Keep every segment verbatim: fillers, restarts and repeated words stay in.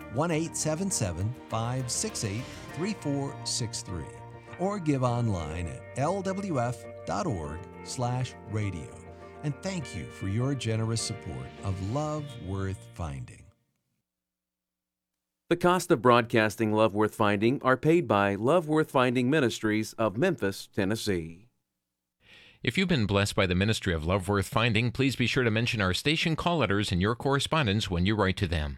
one eight seven seven, five six eight, three four six three or give online at l w f dot org slash radio. And thank you for your generous support of Love Worth Finding. The cost of broadcasting Love Worth Finding are paid by Love Worth Finding Ministries of Memphis, Tennessee. If you've been blessed by the ministry of Love Worth Finding, please be sure to mention our station call letters in your correspondence when you write to them.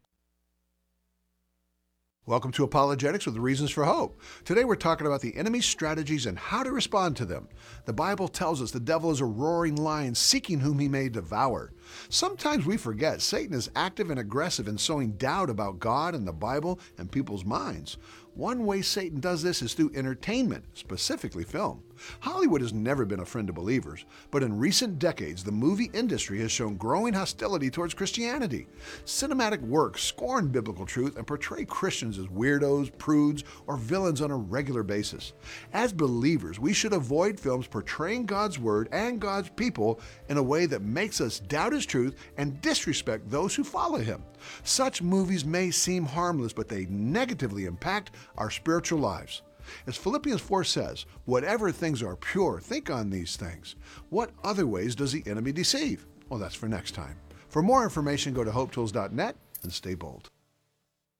Welcome to Apologetics with Reasons for Hope. Today we're talking about the enemy's strategies and how to respond to them. The Bible tells us the devil is a roaring lion seeking whom he may devour. Sometimes we forget Satan is active and aggressive in sowing doubt about God and the Bible and people's minds. One way Satan does this is through entertainment, specifically film. Hollywood has never been a friend to believers, but in recent decades, the movie industry has shown growing hostility towards Christianity. Cinematic works scorn biblical truth and portray Christians as weirdos, prudes, or villains on a regular basis. As believers, we should avoid films portraying God's Word and God's people in a way that makes us doubt His truth and disrespect those who follow Him. Such movies may seem harmless, but they negatively impact our spiritual lives. As Philippians four says, whatever things are pure, think on these things. What other ways does the enemy deceive? Well, that's for next time. For more information, go to hope tools dot net and stay bold.